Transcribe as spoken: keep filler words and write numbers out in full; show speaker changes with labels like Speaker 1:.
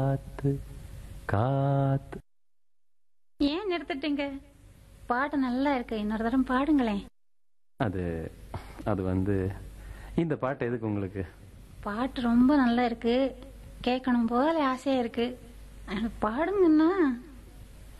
Speaker 1: காத்து காத்து.
Speaker 2: ஏன் நிறுத்திட்டீங்க? பாட்டு நல்லா இருக்கு, இன்னொரு தரம் பாடுங்களேன்.
Speaker 1: அது அது வந்து இந்த பாட்டு எதுக்கு உங்களுக்கு?
Speaker 2: பாட்டு ரொம்ப நல்லா இருக்கு, கேட்கணும் போல ஆசையா இருக்கு. பாடுங்கன்னா